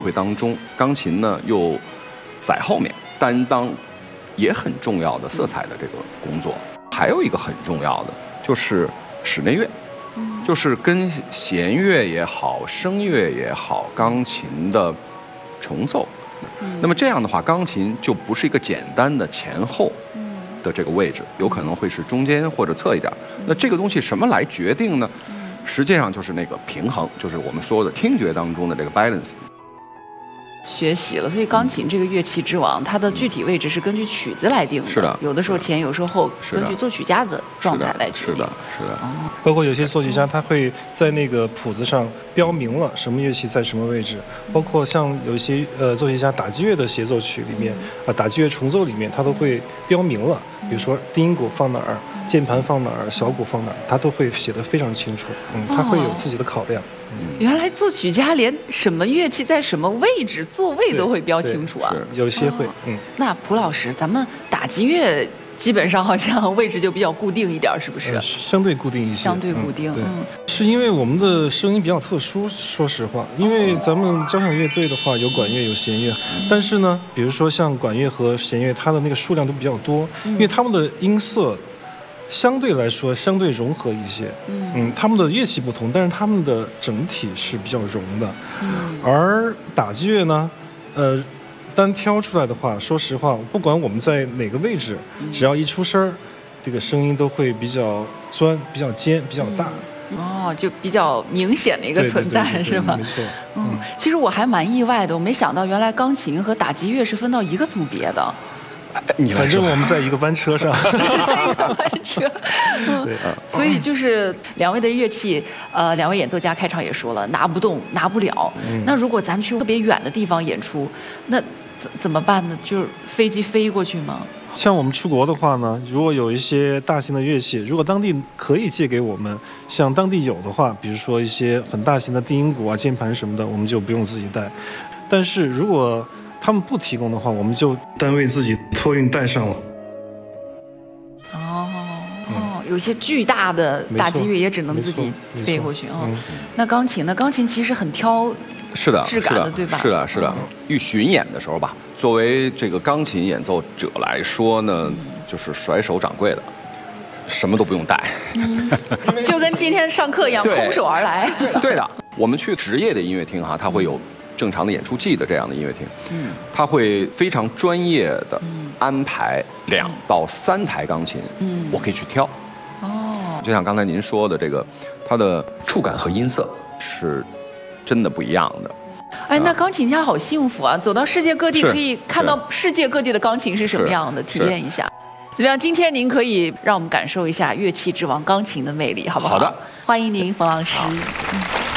会当中，钢琴呢又在后面担当也很重要的色彩的这个工作。还有一个很重要的就是室内乐，就是跟弦乐也好、声乐也好，钢琴的重奏。那么这样的话，钢琴就不是一个简单的前后的这个位置，有可能会是中间或者侧一点。那这个东西什么来决定呢？实际上就是那个平衡，就是我们说的听觉当中的这个 balance。 学习了，所以钢琴这个乐器之王，它的具体位置是根据曲子来定的。 是的， 有的时候前，有时候后，根据作曲家的状态来决定。 是的。 包括有些作曲家他会在那个谱子上标明了什么乐器在什么位置，包括像有一些作曲家打击乐的协奏曲里面打击乐重奏里面，他都会标明了，比如说低音鼓放哪儿，键盘放哪儿，小鼓放哪儿，他都会写得非常清楚。他会有自己的考量。 原来作曲家连什么乐器在什么位置、座位都会标清楚啊！ 有些会。 那蒲老师，咱们打击乐基本上好像位置就比较固定一点，是不是？ 相对固定一些。 相对固定。 是因为我们的声音比较特殊，说实话，因为咱们交响乐队的话有管乐有弦乐，但是呢，比如说像管乐和弦乐，它的那个数量都比较多，因为它们的音色相对来说相对融合一些。他们的乐器不同，但是他们的整体是比较融的。而打击乐呢，单挑出来的话，说实话，不管我们在哪个位置，只要一出声，这个声音都会比较钻、比较尖、比较大。 就比较明显的一个存在，是吧？ 没错。 其实我还蛮意外的，我没想到原来钢琴和打击乐是分到一个组别的。 反正我们在一个班车上。 一个班车。对。所以就是两位的乐器，两位演奏家开场也说了，拿不动，拿不了。那如果咱去特别远的地方演出，那怎么办呢？就是飞机飞过去吗？ 像我们出国的话呢，如果有一些大型的乐器，如果当地可以借给我们，像当地有的话，比如说一些很大型的低音鼓啊、键盘什么的，我们就不用自己带。但是如果他们不提供的话，我们就单位自己托运带上了。 有些巨大的打击乐也只能自己飞过去。那钢琴呢？钢琴其实很挑质感的，对吧？ 是的。预巡演的时候吧，作为这个钢琴演奏者来说呢，就是甩手掌柜的，什么都不用带。 就跟今天上课一样，空手而来。 对的，我们去职业的音乐厅它会有正常的演出季的这样的音乐厅，它会非常专业的安排2到3台钢琴，我可以去挑。就像刚才您说的，这个它的触感和音色是真的不一样的。 那钢琴家好幸福啊！走到世界各地，可以看到世界各地的钢琴是什么样的，体验一下。怎么样？今天您可以让我们感受一下乐器之王钢琴的魅力，好不好？ 好的， 欢迎您，冯老师。